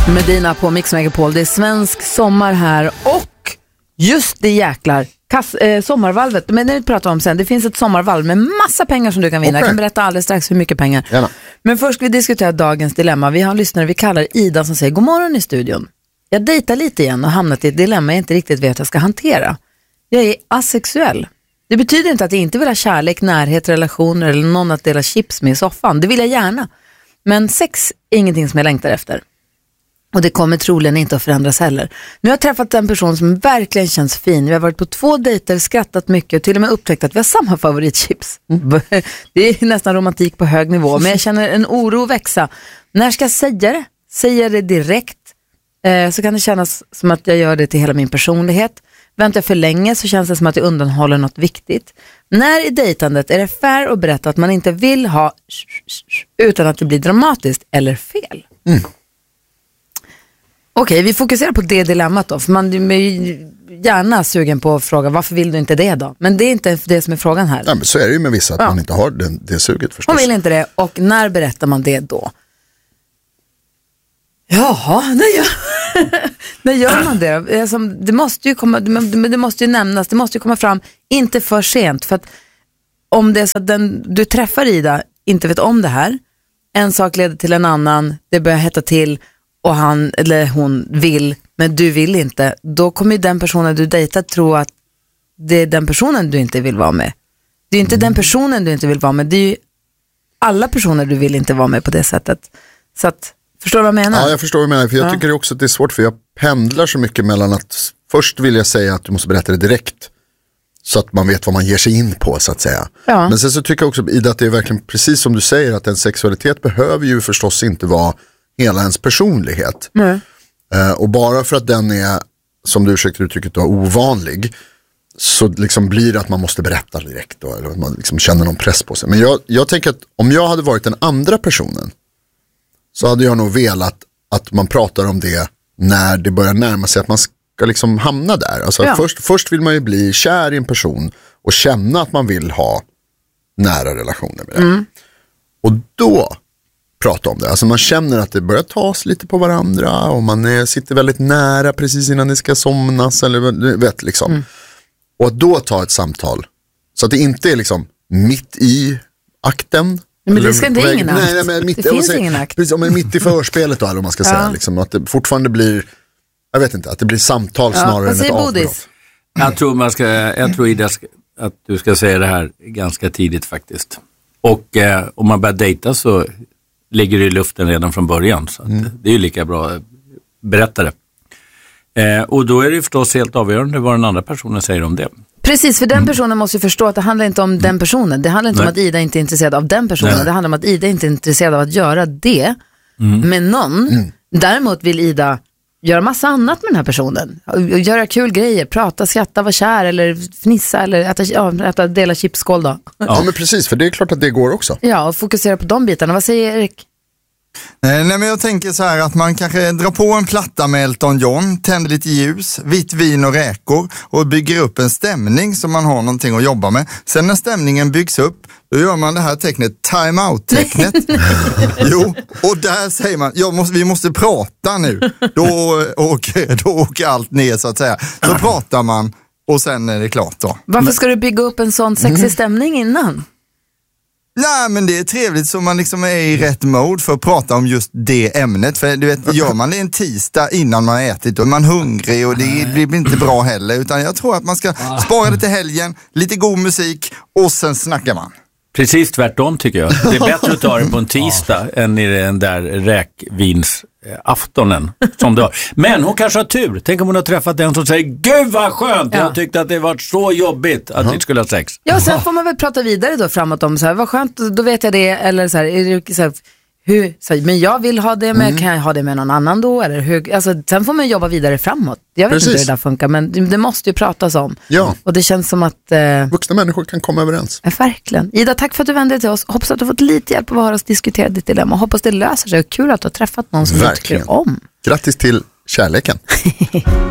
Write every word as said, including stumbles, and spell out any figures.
Medina på Mix Megapol. Det är svensk sommar här och just det jäklar Kass, eh, sommarvalvet, men det pratar vi om sen. Det finns ett sommarvalv med massa pengar som du kan vinna. Okay. Jag kan berätta alldeles strax hur mycket pengar. Gärna. Men först ska vi diskutera dagens dilemma. Vi har en lyssnare, vi kallar Ida, som säger god morgon i studion. Jag dejtar lite igen och hamnat i ett dilemma jag inte riktigt vet hur jag ska hantera. Jag är asexuell. Det betyder inte att jag inte vill ha kärlek, närhet, relationer eller någon att dela chips med i soffan. Det vill jag gärna. Men sex är ingenting som jag längtar efter. Och det kommer troligen inte att förändras heller. Nu har jag träffat en person som verkligen känns fin. Vi har varit på två dejter, skrattat mycket och till och med upptäckt att vi har samma favoritchips. Mm. Det är nästan romantik på hög nivå. Men jag känner en oro växa. När ska jag säga det? Säger det direkt eh, så kan det kännas som att jag gör det till hela min personlighet. Väntar jag för länge så känns det som att jag undanhåller något viktigt. När i dejtandet är det fair att berätta att man inte vill ha utan att det blir dramatiskt eller fel? Mm. Okej, okay, vi fokuserar på det dilemmat då. För man är gärna sugen på att fråga varför vill du inte det då? Men det är inte det som är frågan här. Ja, men så är det ju med vissa att ja. man inte har det, det suget förstås. Hon vill inte det. Och när berättar man det då? Jaha, när gör, när gör man det? Alltså, det måste ju komma, det måste ju nämnas, det måste ju komma fram inte för sent. För att om det är så att den du träffar Ida inte vet om det här, en sak leder till en annan, det börjar hetta till och han eller hon vill, men du vill inte, då kommer ju den personen du dejtar tro att det är den personen du inte vill vara med. Det är ju inte mm. den personen du inte vill vara med, det är ju alla personer du vill inte vara med på det sättet. Så att, förstår du vad jag menar? Ja, jag förstår vad du menar, för jag ja. tycker också att det är svårt, för jag pendlar så mycket mellan att först vill jag säga att du måste berätta det direkt så att man vet vad man ger sig in på, så att säga. Ja. Men sen så tycker jag också, Ida, att det är verkligen precis som du säger, att en sexualitet behöver ju förstås inte vara hela ens personlighet. Mm. Uh, och bara för att den är, som du ursäktar uttrycket då, ovanlig, så liksom blir det att man måste berätta direkt då, eller att man liksom känner någon press på sig. Men jag, jag tänker att om jag hade varit den andra personen så hade jag nog velat att man pratar om det när det börjar närma sig att man ska liksom hamna där. Alltså ja. först, först vill man ju bli kär i en person och känna att man vill ha nära relationer med det. Mm. Och då prata om det. Alltså man känner att det börjar tas lite på varandra och man är, sitter väldigt nära precis innan det ska somnas eller du vet liksom. Mm. Och att då ta ett samtal så att det inte är liksom mitt i akten. Men det ska inte vara ingen akt. Nej, men mitt, det finns säga, ingen akt. Precis, men mitt i förspelet då, eller om man ska ja. säga liksom, att det fortfarande blir, jag vet inte, att det blir samtal ja. snarare än ett avbrott. Jag tror man ska, jag tror Ida ska, att du ska säga det här ganska tidigt faktiskt. Och eh, om man börjar dejta så ligger det i luften redan från början. Så att mm. det är ju lika bra berättare. Eh, och då är det förstås helt avgörande vad den andra personen säger om det. Precis, för den personen måste ju förstå att det handlar inte om mm. den personen. Det handlar inte Nej. om att Ida inte är intresserad av den personen. Nej. Det handlar om att Ida inte är intresserad av att göra det mm. med någon. Mm. Däremot vill Ida göra massa annat med den här personen. Göra kul grejer, prata, skratta, vara kär eller fnissa eller äta, ja, äta dela chipsskål då. Ja, men precis, för det är klart att det går också. Ja, och fokusera på de bitarna. Vad säger Erik? Nej, men jag tänker så här att man kanske drar på en platta med Elton John, tänder lite ljus, vitt vin och räkor och bygger upp en stämning som man har någonting att jobba med. Sen när stämningen byggs upp, då gör man det här tecknet, time out-tecknet. Jo, och där säger man, jag måste, vi måste prata nu. Då åker, då åker allt ner så att säga. Så pratar man och sen är det klart då. Varför ska du bygga upp en sån sexig stämning innan? Nej, men det är trevligt så man liksom är i rätt mode för att prata om just det ämnet. För du vet, gör man det en tisdag innan man har ätit och man är hungrig och det blir inte bra heller. Utan jag tror att man ska spara det till helgen, lite god musik och sen snackar man. Precis tvärtom tycker jag. Det är bättre att ta det på en tisdag ja. än i den där räkvinsaftonen som du har. Men hon kanske har tur. Tänk om hon har träffat den som säger gud vad skönt, ja. jag tyckte att det var så jobbigt att mm. ni skulle ha sex. Ja, sen får man väl prata vidare då framåt om så här, vad skönt, då vet jag det. Eller så här, är det så här, hur, så här, men jag vill ha det med, mm. kan jag ha det med någon annan då? Eller hur, alltså, sen får man jobba vidare framåt. Jag vet Precis. inte hur det där funkar, men det, det måste ju pratas om. Ja. Och det känns som att... Eh, vuxna människor kan komma överens. Ja, verkligen. Ida, tack för att du vände dig till oss. Hoppas att du har fått lite hjälp av att höra oss diskutera ditt dilemma. Hoppas det löser sig. Kul att du har träffat någon som du tycker om. Grattis till kärleken.